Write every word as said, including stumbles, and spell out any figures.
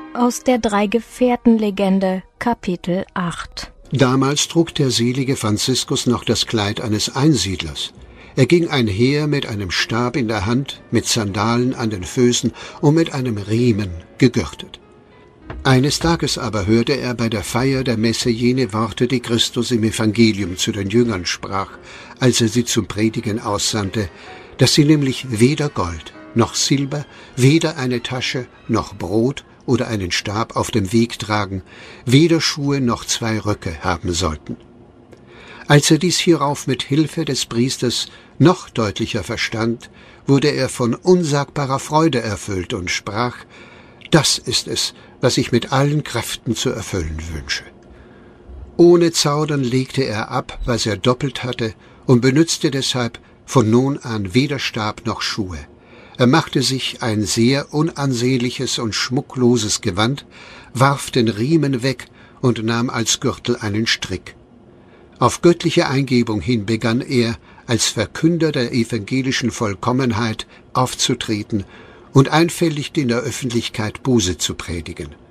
Aus der Drei-Gefährten-Legende, Kapitel acht. Damals trug der selige Franziskus noch das Kleid eines Einsiedlers. Er ging einher mit einem Stab in der Hand, mit Sandalen an den Füßen und mit einem Riemen gegürtet. Eines Tages aber hörte er bei der Feier der Messe jene Worte, die Christus im Evangelium zu den Jüngern sprach, als er sie zum Predigen aussandte, dass sie nämlich weder Gold noch Silber, weder eine Tasche noch Brot oder einen Stab auf dem Weg tragen, weder Schuhe noch zwei Röcke haben sollten. Als er dies hierauf mit Hilfe des Priesters noch deutlicher verstand, wurde er von unsagbarer Freude erfüllt und sprach: Das ist es, was ich mit allen Kräften zu erfüllen wünsche. Ohne Zaudern legte er ab, was er doppelt hatte, und benützte deshalb von nun an weder Stab noch Schuhe. Er machte sich ein sehr unansehnliches und schmuckloses Gewand, warf den Riemen weg und nahm als Gürtel einen Strick. Auf göttliche Eingebung hin begann er, als Verkünder der evangelischen Vollkommenheit aufzutreten und einfältig in der Öffentlichkeit Buße zu predigen.